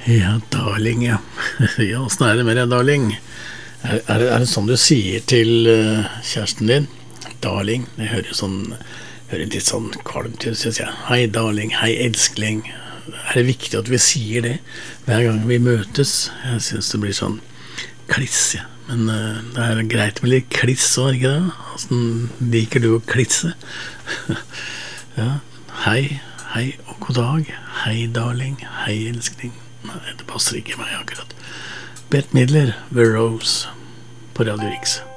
Ja, darling, ja. Ja, hvordan det med deg, darling? Er det sånn du sier til kjæresten din? Darling, det hører litt sånn kvalmt ut, synes jeg. Hei, darling, hei, elskling. Er det viktig at vi sier det hver gang vi møtes? Jeg synes det blir sånn kliss, ja. Men det greit med litt kliss også, ikke det? Hvordan liker du å klisse? Ja, hei, hei og god dag. Hei, darling, hei, elskling. Nei, det passer ikke meg akkurat. Bette Midler, The Rose, på Radio Riks.